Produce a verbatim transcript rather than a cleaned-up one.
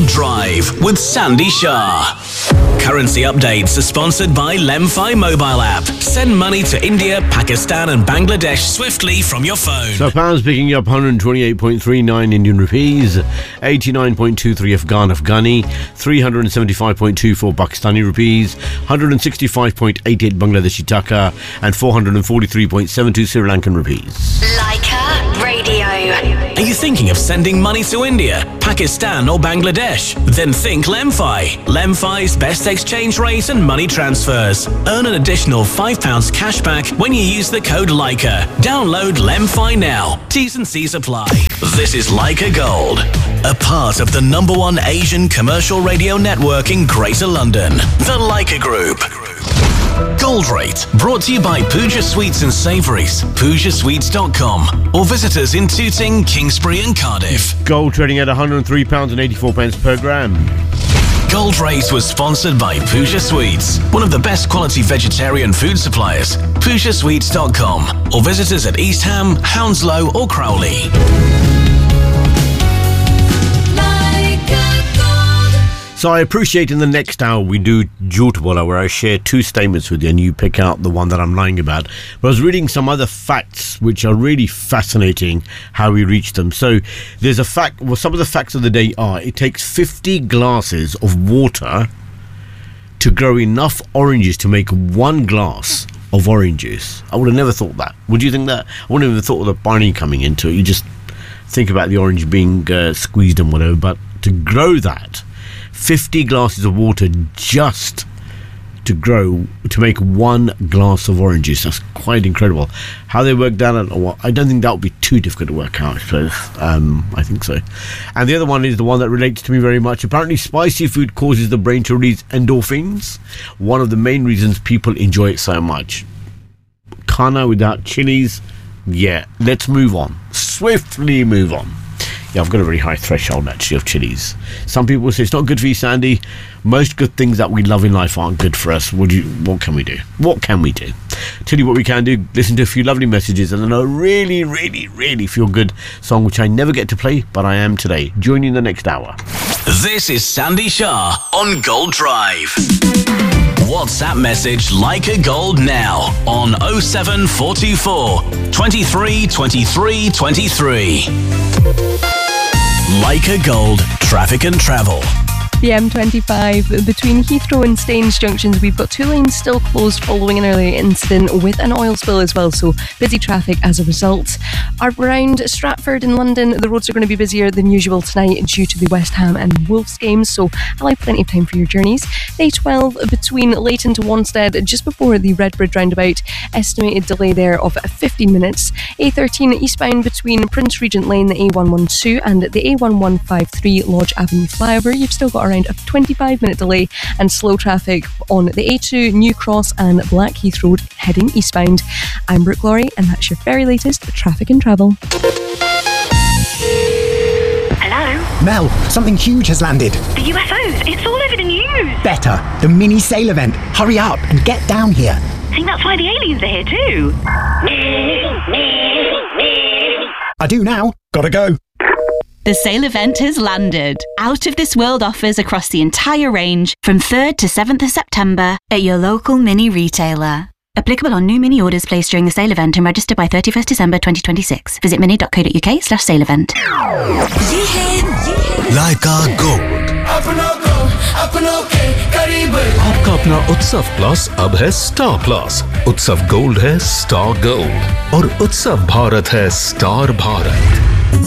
Drive with Sandy Shah. Currency updates are sponsored by Lemfi mobile app. Send money to India, Pakistan and Bangladesh swiftly from your phone. So pounds picking up one hundred twenty-eight point three nine Indian rupees, eighty-nine point two three Afghan Afghani, three hundred seventy-five point two four Pakistani rupees, one hundred sixty-five point eight eight Bangladeshi taka and four hundred forty-three point seven two Sri Lankan rupees. Leica Radio. Are you thinking of sending money to India, Pakistan or Bangladesh? Then think Lemfi. Lemfi's best exchange rate and money transfers. Earn an additional five pounds cash back when you use the code Leica. Download Lemfi now. T's and C's apply. This is Leica Gold, a part of the number one Asian commercial radio network in Greater London, the Leica Group. Gold Rate, brought to you by Pooja Sweets and Savouries, pooja sweets dot com, or visit us in Tooting, Kingsbury and Cardiff. Gold trading at one hundred three pounds eighty-four per gram. Gold Rate was sponsored by Pooja Sweets, one of the best quality vegetarian food suppliers. pooja sweets dot com, or visit us at East Ham, Hounslow or Crowley. So I appreciate in the next hour we do Jhoot where I share two statements with you and you pick out the one that I'm lying about. But I was reading some other facts which are really fascinating how we reach them. So there's a fact, well, some of the facts of the day are it takes fifty glasses of water to grow enough oranges to make one glass of orange juice. I would have never thought that. Would you think that? I wouldn't have even thought of the Barney coming into it. You just think about the orange being uh, squeezed and whatever. But to grow that, fifty glasses of water just to grow, to make one glass of orange juice. That's quite incredible. How they work that out, well, I don't think that would be too difficult to work out, I suppose. Um, I think so. And the other one is the one that relates to me very much. Apparently, spicy food causes the brain to release endorphins. One of the main reasons people enjoy it so much. Khana without chilies, yeah, let's move on. Swiftly move on. Yeah, I've got a very high threshold, actually, of chilies. Some people say it's not good for you, Sandy. Most good things that we love in life aren't good for us. What, do you, what can we do? What can we do? Tell you what we can do. Listen to a few lovely messages and then a really, really, really feel-good song, which I never get to play, but I am today. Join you in the next hour. This is Sandy Shah on Gold Drive. WhatsApp message Leica Gold now on oh seven four two four, twenty-three twenty-three twenty-three. Leica Gold, traffic and travel. The M twenty-five between Heathrow and Staines junctions, we've got two lanes still closed following an earlier incident with an oil spill as well, so busy traffic as a result. Around Stratford in London, the roads are going to be busier than usual tonight due to the West Ham and Wolves games, so allow plenty of time for your journeys. A twelve between Leighton to Wanstead just before the Redbridge roundabout, estimated delay there of fifteen minutes. A thirteen eastbound between Prince Regent Lane, the A one twelve and the A one fifteen Lodge Avenue flyover, you've still got around a twenty-five minute delay and slow traffic on the A two, New Cross and Blackheath Road heading eastbound. I'm Brooke Laurie and that's your very latest traffic and travel. Hello? Mel, something huge has landed. The U F Os, it's all over the news. Better, the mini sail event. Hurry up and get down here. I think that's why the aliens are here too. I do now. Gotta go. The sale event has landed. Out of this world offers across the entire range from third to seventh of September at your local mini retailer. Applicable on new mini orders placed during the sale event and registered by thirty-first December twenty twenty-six. Visit mini dot co dot uk slash sale event. Leica Gold. आपका अपना उत्सव plus अब है star plus. उत्सव gold है star gold और उत्सव भारत है स्टार भारत.